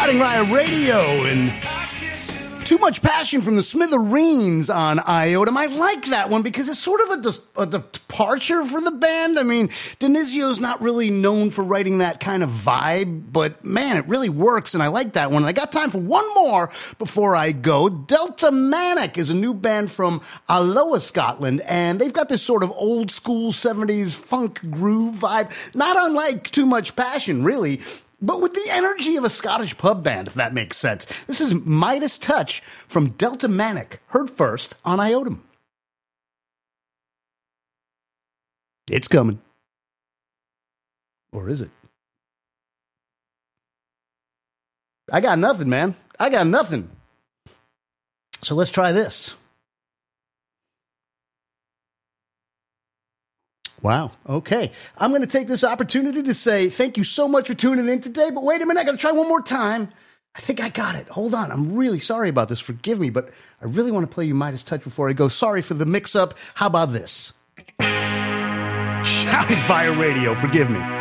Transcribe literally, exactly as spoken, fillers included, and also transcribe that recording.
Shouting Riot Radio and Too Much Passion from the Smithereens on Iotum. I like that one because it's sort of a, dis- a departure for the band. I mean, Denizio's not really known for writing that kind of vibe, but man, it really works, and I like that one. And I got time for one more before I go. Delta Manic is a new band from Alloa, Scotland, and they've got this sort of old school seventies funk groove vibe, not unlike Too Much Passion, really, but with the energy of a Scottish pub band, if that makes sense. This is Midas Touch from Delta Manic, heard first on Iotum. It's coming. Or is it? I got nothing, man. I got nothing. So let's try this. Wow. Okay. I'm going to take this opportunity to say thank you so much for tuning in today. But wait a minute. I got to try one more time. I think I got it. Hold on. I'm really sorry about this. Forgive me, but I really want to play you Midas Touch before I go. Sorry for the mix-up. How about this? Shouting Fire Radio. Forgive me.